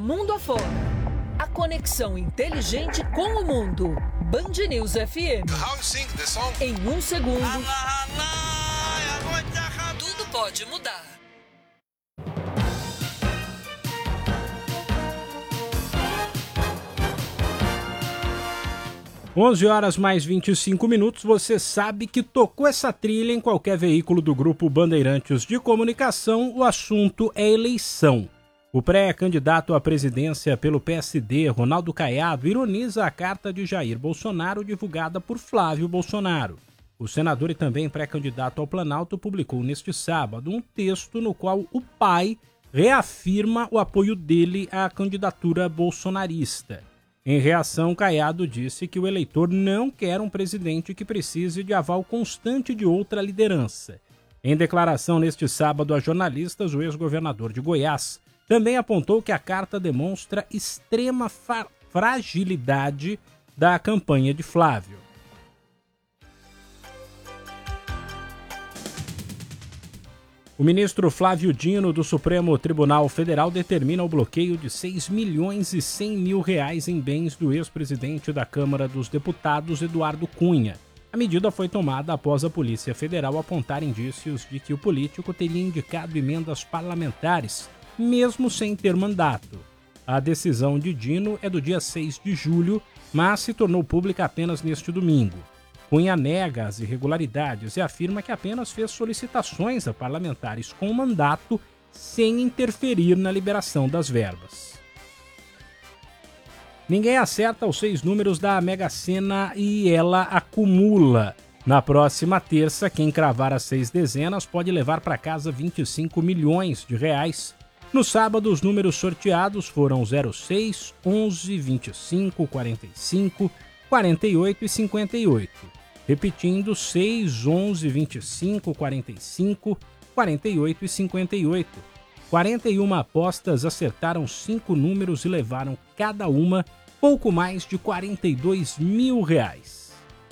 mundo afora. A conexão inteligente com o mundo. Band News FM. Em um segundo, tudo pode mudar. Onze horas mais 25 minutos, você sabe que tocou essa trilha em qualquer veículo do Grupo Bandeirantes de Comunicação, o assunto é eleição. O pré-candidato à presidência pelo PSD, Ronaldo Caiado, ironiza a carta de Jair Bolsonaro divulgada por Flávio Bolsonaro. O senador e também pré-candidato ao Planalto publicou neste sábado um texto no qual o pai reafirma o apoio dele à candidatura bolsonarista. Em reação, Caiado disse que o eleitor não quer um presidente que precise de aval constante de outra liderança. Em declaração neste sábado a jornalistas, o ex-governador de Goiás também apontou que a carta demonstra extrema fragilidade da campanha de Flávio. O ministro Flávio Dino, do Supremo Tribunal Federal, determina o bloqueio de 6 milhões e 100 mil reais em bens do ex-presidente da Câmara dos Deputados, Eduardo Cunha. A medida foi tomada após a Polícia Federal apontar indícios de que o político teria indicado emendas parlamentares, mesmo sem ter mandato. A decisão de Dino é do dia 6 de julho, mas se tornou pública apenas neste domingo. Cunha nega as irregularidades e afirma que apenas fez solicitações a parlamentares com mandato sem interferir na liberação das verbas. Ninguém acerta os 6 números da Mega Sena e ela acumula. Na próxima terça, quem cravar as 6 dezenas pode levar para casa 25 milhões de reais. No sábado, os números sorteados foram 06, 11, 25, 45, 48 e 58. Repetindo, 6, 11, 25, 45, 48 e 58. 41 apostas acertaram 5 números e levaram cada uma pouco mais de 42 mil reais.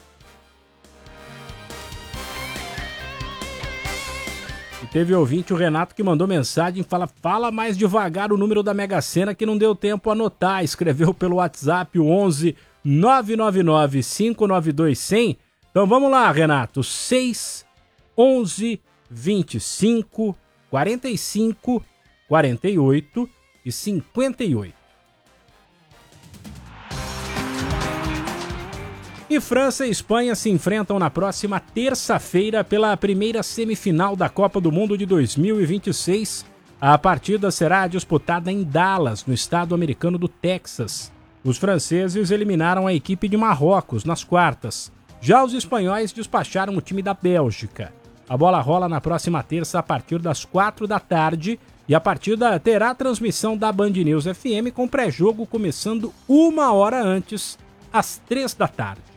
E teve ouvinte, o Renato, que mandou mensagem, fala mais devagar o número da Mega Sena que não deu tempo a anotar. Escreveu pelo WhatsApp o 11 999 592 100. Então vamos lá, Renato. 6, 11, 25, 45, 48 e 58. E França e Espanha se enfrentam na próxima terça-feira pela primeira semifinal da Copa do Mundo de 2026. A partida será disputada em Dallas, no estado americano do Texas. Os franceses eliminaram a equipe de Marrocos nas quartas. Já os espanhóis despacharam o time da Bélgica. A bola rola na próxima terça a partir das 4 da tarde e a partida terá transmissão da Band News FM com pré-jogo começando 1 hora antes, às 3 da tarde.